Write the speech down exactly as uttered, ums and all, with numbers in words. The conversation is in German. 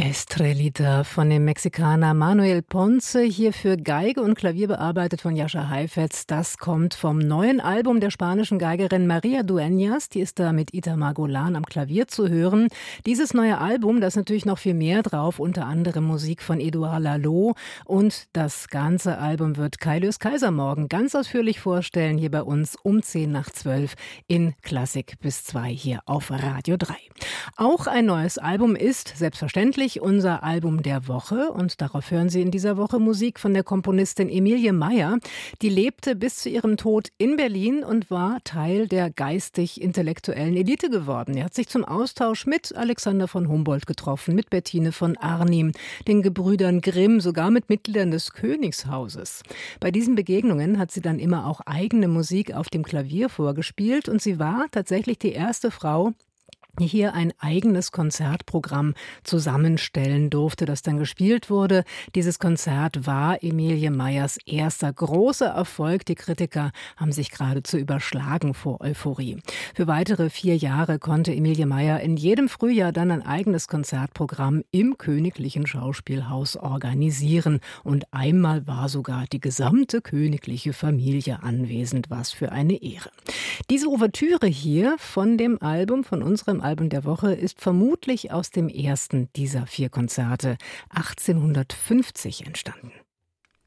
Estrelita von dem Mexikaner Manuel Ponce, hier für Geige und Klavier bearbeitet von Jascha Heifetz. Das kommt vom neuen Album der spanischen Geigerin María Dueñas. Die ist da mit Itamar Golan am Klavier zu hören. Dieses neue Album, da ist natürlich noch viel mehr drauf, unter anderem Musik von Edouard Lalo. Und das ganze Album wird Kaius Kaiser morgen ganz ausführlich vorstellen, hier bei uns um zehn nach zwölf in Klassik bis zwei hier auf Radio drei. Auch ein neues Album ist selbstverständlich unser Album der Woche, und darauf hören Sie in dieser Woche Musik von der Komponistin Emilie Meyer. Die lebte bis zu ihrem Tod in Berlin und war Teil der geistig-intellektuellen Elite geworden. Er hat sich zum Austausch mit Alexander von Humboldt getroffen, mit Bettine von Arnim, den Gebrüdern Grimm, sogar mit Mitgliedern des Königshauses. Bei diesen Begegnungen hat sie dann immer auch eigene Musik auf dem Klavier vorgespielt, und sie war tatsächlich die erste Frau, die hier ein eigenes Konzertprogramm zusammenstellen durfte, das dann gespielt wurde. Dieses Konzert war Emilie Meyers erster großer Erfolg. Die Kritiker haben sich geradezu überschlagen vor Euphorie. Für weitere vier Jahre konnte Emilie Meyer in jedem Frühjahr dann ein eigenes Konzertprogramm im Königlichen Schauspielhaus organisieren. Und einmal war sogar die gesamte königliche Familie anwesend. Was für eine Ehre. Diese Ouvertüre hier von dem Album, von unserem Album der Woche, ist vermutlich aus dem ersten dieser vier Konzerte achtzehnhundertfünfzig entstanden.